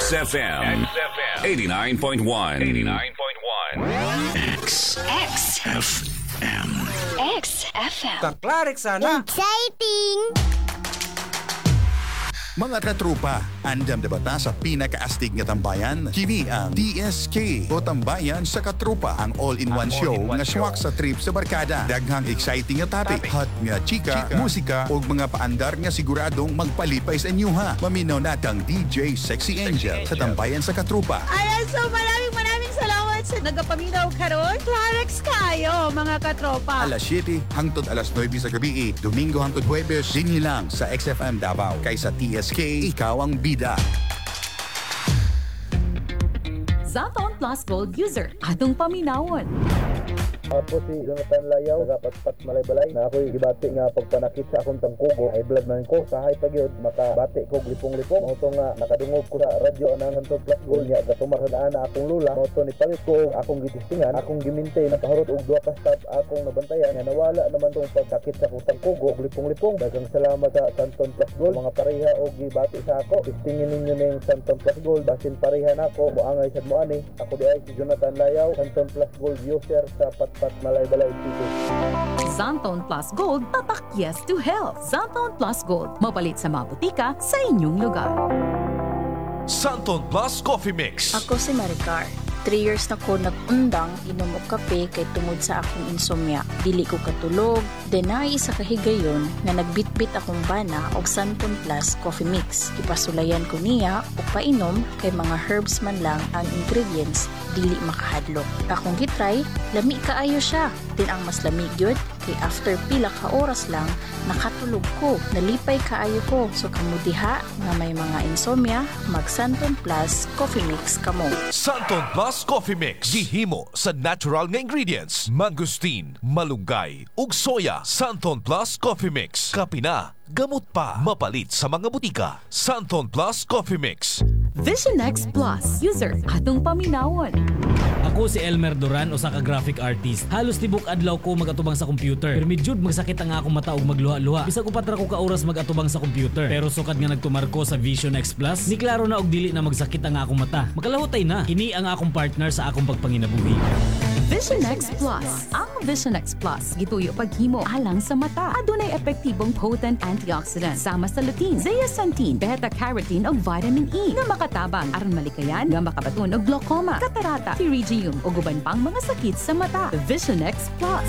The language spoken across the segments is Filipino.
XFM 89.1. XFM. Kaklarik sana. Exciting! Mga katrupa, andam na bata sa pinakaastig nga tambayan? Kini ang DSK o Tambayan sa Katrupa, ang all-in-one show nga swak sa trip sa barkada. Daghang exciting nga topic, hot nga chika, musika o mga paandar nga siguradong magpalipay sa inyo ha. Maminaw natang DJ Sexy Angel sa Tambayan sa Katrupa. Ayan, so maraming salamat sa nagapaminaw karon. Clarix kayo, mga katropa. Alas 7 hangtod alas 9 sa gabi, Domingo hangtod Huwebes, dinhi lang sa XFM Davao. Kay sa TSK, ikaw ang bida. Zaton Plus Gold user, atong paminawon. Ako si Jonathan Layaw, taga-Patpat Malay-Balay, na ako'y gibati nga pagpanakit sa akong tangkugo. Ay blood man ko, sahay pagyod, makabati ko lipong-lipong. Ito nga, nakadungog ko sa radyo na ngantong plus goal niya. Gatumarhadaan na akong lula. Ito ni palit ko, akong gitistingan, akong gimintay, nakahurot og 2 ka staff akong nabantayan. Nga nawala naman tong pagkakit sa akong tangkugo, lipong-lipong. Dagang salamat sa Santon Plus Gold. Mga pareha o gibati sa ako. Tistingin ninyo na yung Santon Plus Gold. Basin pareha na ako, muangay sa muani. Ako di ay si Jonathan Layaw, Santon Plus Gold user sa Patpat Malay-Balay City. Zanton Plus Gold, tatak yes to health. Zanton Plus Gold, mapalit sa mga butika sa inyong lugar. Santon Plus Coffee Mix. Ako si Maricar. 3 years na ko nag-undang inom og kape kay tungod sa akong insomnia. Dili ko katulog, denay sa kahigayon nga nagbitbit akong bana og Santon Plus Coffee Mix. Ipasulayan ko niya og painom kay mga herbs man lang ang ingredients, dili makahadlok. Akong gitry, lami kaayo siya. Din ang mas lamig yun, kay after pila ka oras lang, nakatulog ko, nalipay kaayo ko. So kamudiha nga may mga insomnia, mag Santon Plus Coffee Mix kamo. Santon Plus Coffee Mix. Gihimo sa natural nga ingredients. Mangustin, malunggay, ug soya. Santon Plus Coffee Mix. Kapina, gamot pa. Mapalit sa mga butika. Santon Plus Coffee Mix. Vision X Plus user, atong paminawon. Ako si Elmer Duran, usa ka graphic artist. Halos tibok adlaw ko magatubang sa computer. Pero medjud magsakit ang akong mata ug magluha-luha. Bisag upat ra ko ka oras magatubang sa computer. Pero sukad nga nagtumar ko sa Vision X Plus, ni klaro na og dili na magsakit ang akong mata. Makalahutay na. Kini ang akong partner sa akong pagpanginabuhi. Vision X Plus. Ang Vision X Plus gituyo paghimo alang sa mata. Adunay epektibong potent antioxidant sama sa lutein, zeaxanthin, beta-carotene ug vitamin E nga makatabang aron malikayan nga makabaton og glaucoma, katarata, pterygium ug uban pang mga sakit sa mata. Vision X Plus.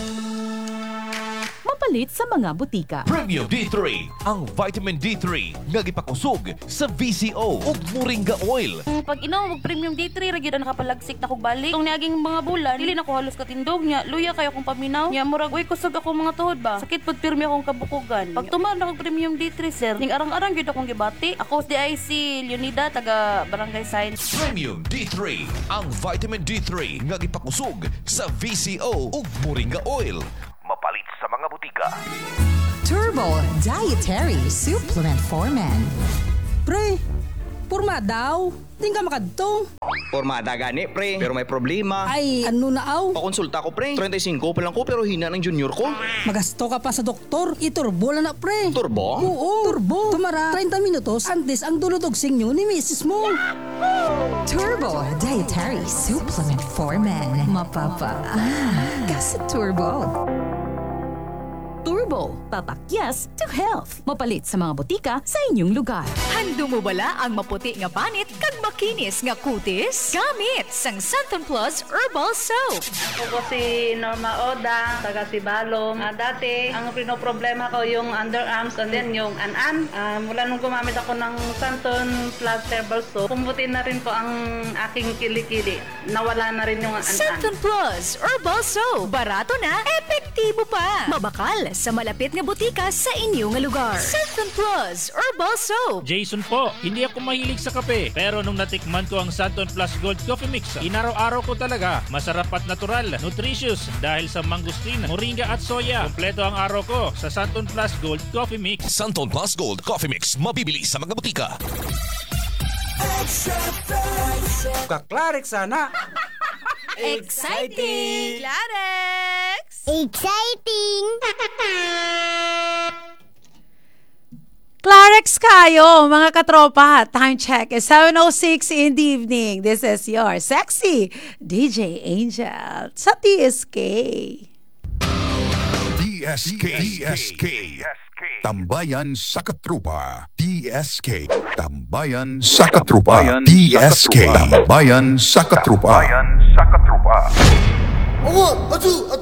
Mapalit sa mga butika. Premium D3, ang vitamin D3 nga gipakusog sa VCO ug moringa oil. Pag inom og Premium D3 ra gyud nakapalagsik na kog balik. Tong niaging mga bulan, dili na ko halos katindog nya. Luya kayo akong paminaw. Nya murag uy kusog ako mga tuhod ba. Sakit pud pirmi akong kabukugan. Pag tumar na kog Premium D3 sir, ning arang-arang gyud akong gibati. Ako si DIC Leonida taga Barangay Science. Premium D3, ang vitamin D3 nga gipakusog sa VCO ug moringa oil. Mapalit sa mga butika. Turbo Dietary Supplement for Men. Pre, purma daw. Di ka makadto. Pormada gani, pre. Pero may problema. Ay, ano na aw? Pakonsulta ko, pre. 35 pa lang ko pero hina ng junior ko. Magasto ka pa sa doktor. Iturbo lang na, pre. Turbo? Oo, turbo. Tumara 30 minutos antes ang duludog sinyo ni misis mo. Turbo Dietary Supplement for Men. Mapapa. Kasi turbo. Turbo, tatak yes to health. Mapalit sa mga butika sa inyong lugar. Hando mo bala ang maputi nga banit kag makinis nga kutis? Gamit sang Santon Plus Herbal Soap. Ako si Norma Oda, taga Sibalom. Dati, ang pinoproblema ko yung underarms and then yung an-an. Mula nung gumamit ako ng Santon Plus Herbal Soap, pumuti na rin po ang aking kilikili. Nawala na rin yung an-an. Santon Plus Herbal Soap. Barato na, epektibo pa. Mabakal sa malapit nga butika sa inyong lugar. Santon Plus Herbal Soap. Jason po, hindi ako mahilig sa kape. Pero nung natikman ko ang Santon Plus Gold Coffee Mix, inaraw-araw ko talaga. Masarap at natural, nutritious dahil sa mangustin, moringa at soya. Kompleto ang araw ko sa Santon Plus Gold Coffee Mix. Santon Plus Gold Coffee Mix, mabibili sa mga butika. Kaklarik sana. Exciting! Clarix! Exciting! Clarex kayo, mga katropa. Time check is 7:06 in the evening. This is your sexy DJ Angel sa TSK. DSK. Tambayan sa Katrupa. DSK. Tambayan sa Katrupa. DSK. Tambayan sa Katrupa.